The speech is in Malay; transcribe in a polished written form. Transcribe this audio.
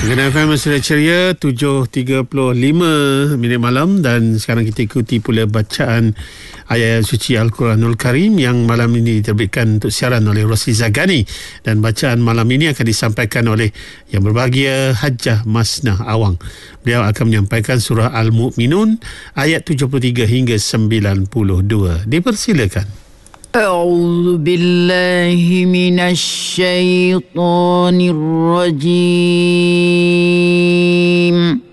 Genar FM sudah ceria 7.35 minit malam dan sekarang kita ikuti pula bacaan ayat suci Al-Quranul Karim yang malam ini diterbitkan untuk siaran oleh Rosli Zagani, dan bacaan malam ini akan disampaikan oleh yang berbahagia Hajjah Masnah Awang. Beliau akan menyampaikan surah Al-Mu'minun ayat 73 hingga 92. Dipersilakan. أعوذ بالله من الشيطان الرجيم